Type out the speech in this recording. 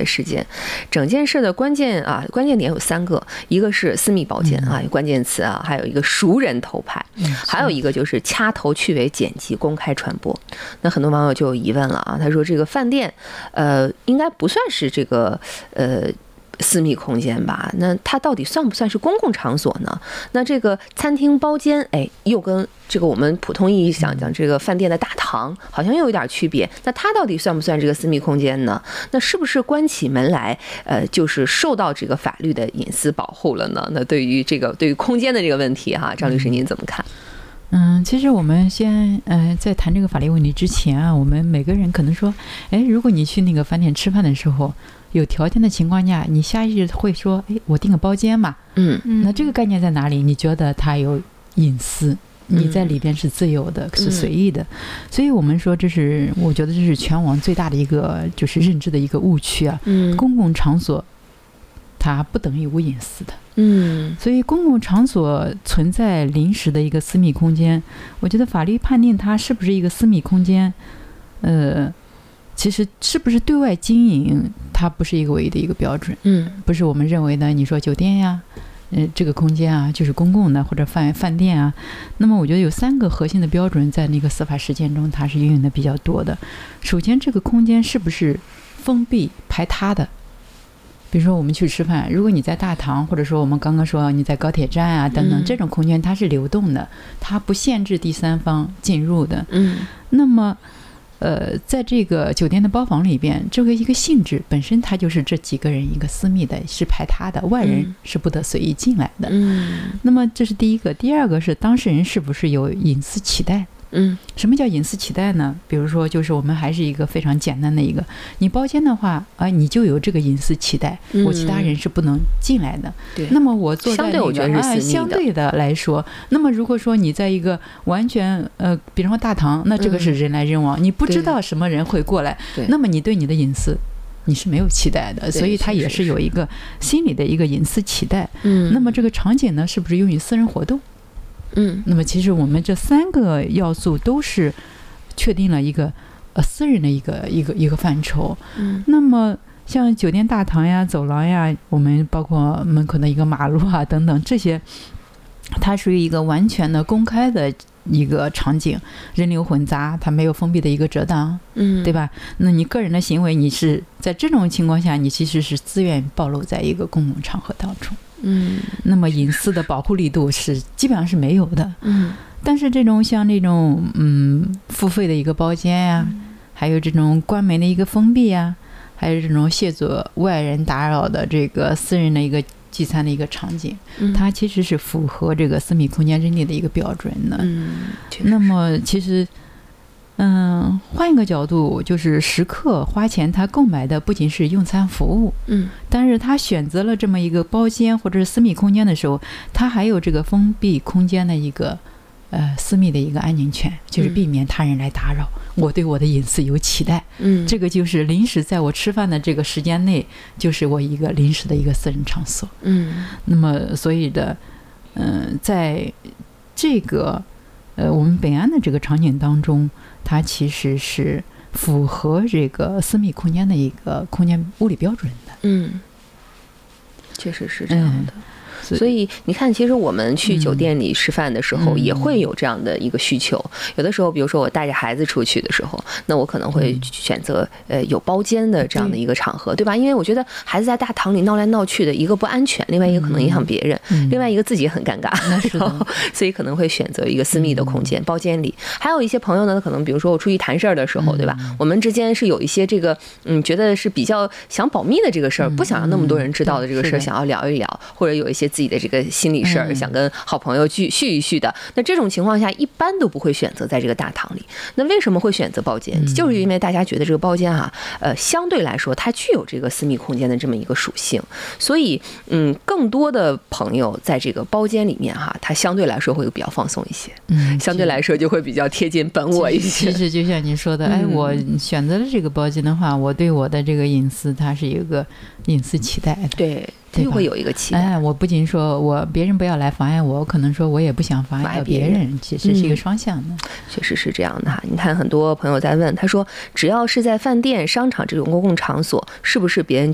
的时间。整件事的关键点有3个，一个是私密包间关键词还有一个熟人偷拍，还有一个就是掐头去尾剪辑公开传播。那很多网友就有疑问了他说这个饭店应该不算是这个私密空间吧？那它到底算不算是公共场所呢？那这个餐厅包间，又跟这个我们普通意义上讲这个饭店的大堂好像又有点区别。那它到底算不算这个私密空间呢？那是不是关起门来，就是受到这个法律的隐私保护了呢？那对于空间的这个问题张律师您怎么看？ 其实我们先在谈这个法律问题之前我们每个人可能说，如果你去那个饭店吃饭的时候，有条件的情况下，你下意识会说，我订个包间嘛。那这个概念在哪里？你觉得它有隐私，你在里边是自由的，是随意的。所以我们说我觉得这是全网最大的一个就是认知的一个误区公共场所它不等于无隐私的。所以公共场所存在临时的一个私密空间，我觉得法律判定它是不是一个私密空间，其实是不是对外经营，它不是一个唯一的一个标准。不是我们认为的，你说酒店呀，这个空间就是公共的，或者饭店那么我觉得有3个核心的标准在那个司法实践中它是运用的比较多的。首先，这个空间是不是封闭排他的？比如说我们去吃饭，如果你在大堂，或者说我们刚刚说你在高铁站等等，这种空间它是流动的，它不限制第三方进入的。那么在这个酒店的包房里边，这个一个性质本身它就是这几个人一个私密的，是排他的，外人是不得随意进来的。那么这是第一个。第二个是当事人是不是有隐私期待。什么叫隐私期待呢？比如说就是我们还是一个非常简单的一个，你包间的话你就有这个隐私期待，我其他人是不能进来的。那么我坐在那个相对的来说，那么如果说你在一个完全比方说大堂，那这个是人来人往，你不知道什么人会过来，那么你对你的隐私你是没有期待的，所以它也是有一个心理的一个隐私期待。那么这个场景呢，是不是用于私人活动？那么其实我们这3个要素都是确定了一个私人的一个范畴。那么像酒店大堂呀、走廊呀，我们包括门口的一个马路等等，这些它属于一个完全的公开的一个场景，人流混杂，它没有封闭的一个遮挡，对吧？那你个人的行为，你是在这种情况下，你其实是自愿暴露在一个公共场合当中。那么隐私的保护力度是基本上是没有的。但是这种像这种付费的一个包间呀，还有这种关门的一个封闭呀，还有这种亵渎外人打扰的这个私人的一个聚餐的一个场景，它其实是符合这个私密空间认定的一个标准的。那么其实换一个角度，就是食客花钱他购买的不仅是用餐服务，但是他选择了这么一个包间或者是私密空间的时候，他还有这个封闭空间的一个私密的一个安宁权，就是避免他人来打扰，我对我的隐私有期待。这个就是临时在我吃饭的这个时间内，就是我一个临时的一个私人场所。那么所以的在这个我们本案的这个场景当中，它其实是符合这个私密空间的一个空间物理标准的。 确实是这样的。所以你看，其实我们去酒店里吃饭的时候也会有这样的一个需求。有的时候比如说我带着孩子出去的时候，那我可能会选择有包间的这样的一个场合，对吧？因为我觉得孩子在大堂里闹来闹去的，一个不安全，另外一个可能影响别人，另外一个自己也很尴尬，所以可能会选择一个私密的空间，包间里。还有一些朋友呢，可能比如说我出去谈事儿的时候，对吧？我们之间是有一些这个觉得是比较想保密的这个事儿，不想让那么多人知道的这个事儿，想要聊一聊，或者有一些自己的这个心理事儿，想跟好朋友叙一叙的。那这种情况下，一般都不会选择在这个大堂里。那为什么会选择包间？就是因为大家觉得这个包间相对来说它具有这个私密空间的这么一个属性，所以更多的朋友在这个包间里面它相对来说会比较放松一些，相对来说就会比较贴近本我一些。 其实就像你说的，我选择了这个包间的话，我对我的这个隐私它是有一个隐私期待的。 对，就会有一个期待。 我不仅说别人不要来妨碍我，可能说我也不想妨碍别人，其实是一个双向的。 确实是这样的你看很多朋友在问，他说只要是在饭店、商场这种公共场所，是不是别人